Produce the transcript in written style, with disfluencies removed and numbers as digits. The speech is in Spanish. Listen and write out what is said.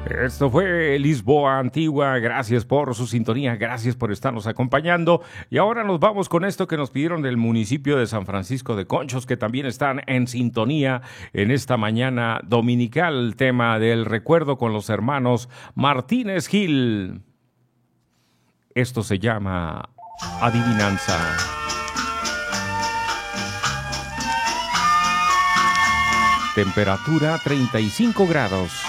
Esto fue Lisboa Antigua, gracias por su sintonía, gracias por estarnos acompañando. Y ahora nos vamos con esto que nos pidieron del municipio de San Francisco de Conchos, que también están en sintonía en esta mañana dominical, el tema del recuerdo con los hermanos Martínez Gil. Esto se llama Adivinanza. Temperatura 35 grados.